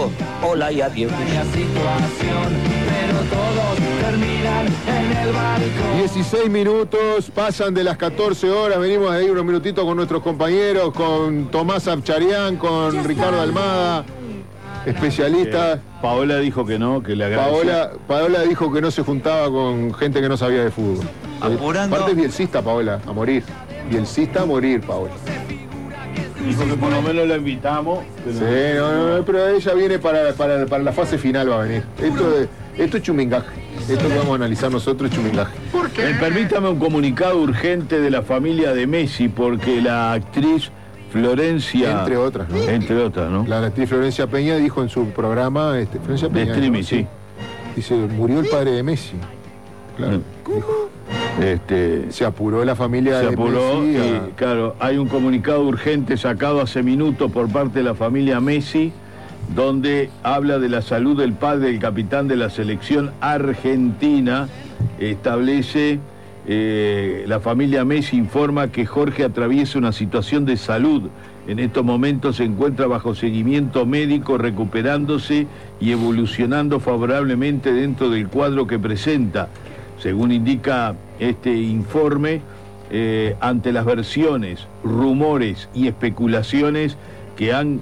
dijo hola y adiós. Pero todos terminan en el balcón. 16 minutos, pasan de las 14 horas, venimos de ahí unos minutitos con nuestros compañeros, con Tomás Abcharian, con Ricardo Almada, especialistas. Paola dijo que no, que le agradece. Paola dijo que no se juntaba con gente que no sabía de fútbol. Apurando. Aparte es bielcista, Paola, a morir. Bielcista a morir, Paola. Dijo que por lo menos la invitamos. Pero... Sí, no, pero ella viene para la fase final, va a venir. Esto es chumingaje. Esto que vamos a analizar nosotros es chumingaje. Permítame un comunicado urgente de la familia de Messi, porque la actriz Florencia... Entre otras, ¿no? Entre otras, ¿no? La actriz Florencia Peña dijo en su programa... Florencia Peña, de streaming, ¿no? sí. Dice, murió el padre de Messi. Claro. ¿Cómo? Se apuró la familia se de apuró Messi. Y, claro, hay un comunicado urgente sacado hace minutos por parte de la familia Messi, donde habla de la salud del padre del capitán de la selección argentina. Establece, la familia Messi informa que Jorge atraviesa una situación de salud. En estos momentos se encuentra bajo seguimiento médico, recuperándose y evolucionando favorablemente dentro del cuadro que presenta. Según indica este informe, ante las versiones, rumores y especulaciones que han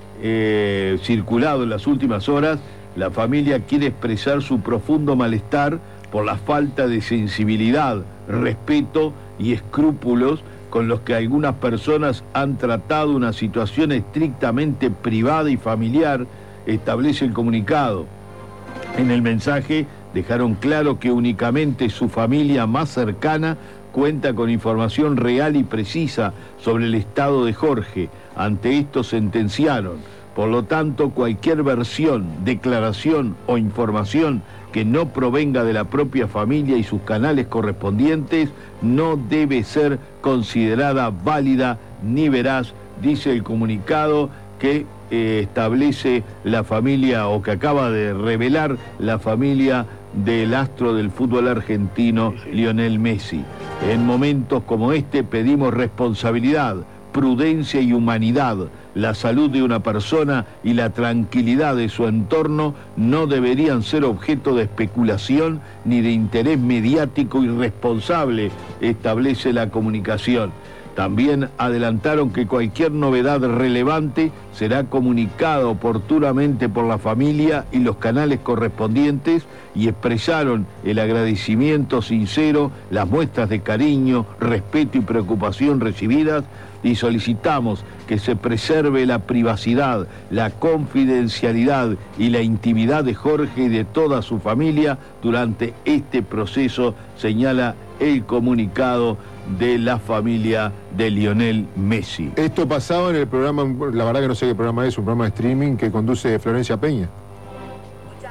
circulado en las últimas horas, la familia quiere expresar su profundo malestar por la falta de sensibilidad, respeto y escrúpulos con los que algunas personas han tratado una situación estrictamente privada y familiar, establece el comunicado. En el mensaje dejaron claro que únicamente su familia más cercana cuenta con información real y precisa sobre el estado de Jorge. Ante esto sentenciaron: por lo tanto, cualquier versión, declaración o información que no provenga de la propia familia y sus canales correspondientes no debe ser considerada válida ni veraz, dice el comunicado que establece la familia, o que acaba de revelar la familia del astro del fútbol argentino, Lionel Messi. En momentos como este pedimos responsabilidad, prudencia y humanidad. La salud de una persona y la tranquilidad de su entorno no deberían ser objeto de especulación ni de interés mediático irresponsable, establece la comunicación. También adelantaron que cualquier novedad relevante será comunicada oportunamente por la familia y los canales correspondientes, y expresaron el agradecimiento sincero, las muestras de cariño, respeto y preocupación recibidas, y solicitamos que se preserve la privacidad, la confidencialidad y la intimidad de Jorge y de toda su familia durante este proceso, señala el comunicado de la familia de Lionel Messi. Esto pasaba en el programa, la verdad que no sé qué programa es, un programa de streaming que conduce Florencia Peña. Escucha,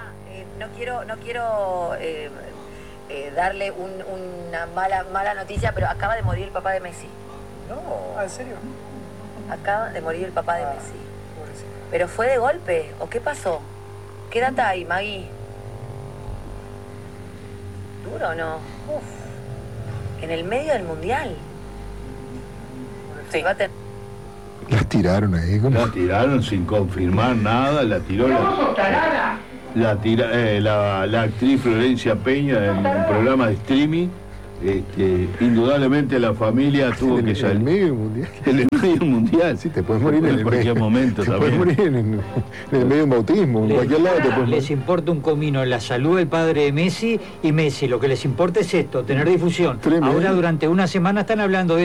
no quiero darle una mala noticia, pero acaba de morir el papá de Messi. No, ¿en serio? Acaba de morir el papá de Messi. ¿Pero fue de golpe? ¿O qué pasó? ¿Qué data hay, Magui? ¿Duro o no? Uf. En el medio del mundial. Sí. Las tiraron ahí. ¿Cómo? La tiraron sin confirmar nada, la tiró la actriz Florencia Peña en un programa de streaming. Indudablemente la familia tuvo que salir. En el medio mundial. En el medio mundial. Sí, te puedes morir en cualquier momento te también. puedes morir en el medio de un bautismo, en cualquier lado te puedes morir. Les importa un comino la salud del padre de Messi, y Messi lo que les importa es esto, tener difusión. Tremendo. Ahora durante una semana están hablando de